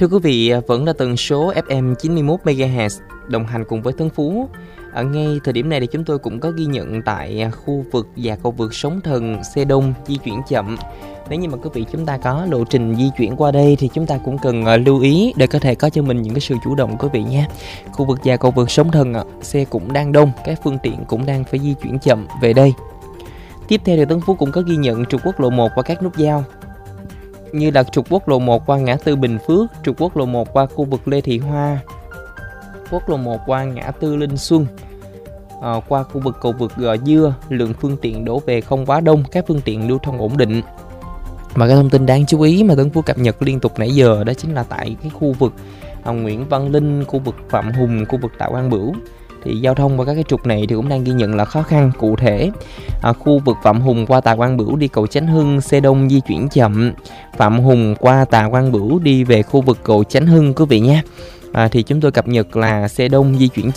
Thưa quý vị, vẫn là tần số FM 91 MHz đồng hành cùng với Tân Phú. Ở ngay thời điểm này thì chúng tôi cũng có ghi nhận tại khu vực và cầu vượt Sóng Thần xe đông di chuyển chậm. Nếu như mà quý vị chúng ta có lộ trình di chuyển qua đây thì chúng ta cũng cần lưu ý để có thể có cho mình những cái sự chủ động quý vị nha. Khu vực và cầu vượt Sóng Thần xe cũng đang đông, các phương tiện cũng đang phải di chuyển chậm về đây. Tiếp theo thì Tân Phú cũng có ghi nhận trục quốc lộ 1 và các nút giao như là trục quốc lộ 1 qua ngã tư Bình Phước, trục quốc lộ 1 qua khu vực Lê Thị Hoa, quốc lộ 1 qua ngã tư Linh Xuân, qua khu vực cầu vượt Gò Dưa, lượng phương tiện đổ về không quá đông, các phương tiện lưu thông ổn định. Mà cái thông tin đáng chú ý mà Tân Phú cập nhật liên tục nãy giờ đó chính là tại cái khu vực Nguyễn Văn Linh, khu vực Phạm Hùng, khu vực Tạ Quang Bửu. Thì giao thông qua các cái trục này thì cũng đang ghi nhận là khó khăn. Cụ thể khu vực Phạm Hùng qua Tạ Quang Bửu đi cầu Chánh Hưng xe đông di chuyển chậm. Phạm Hùng qua Tạ Quang Bửu đi về khu vực cầu Chánh Hưng quý vị nhé. Thì chúng tôi cập nhật là xe đông di chuyển